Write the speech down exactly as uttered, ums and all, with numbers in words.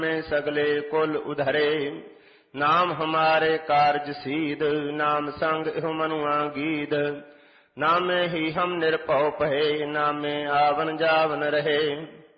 में सगले कुल उधरे। नाम हमारे कारज सीध, नाम संग इहो मनुआ गीध। नामे ही हम निरपौ पहे, नामे आवन जावन रहे।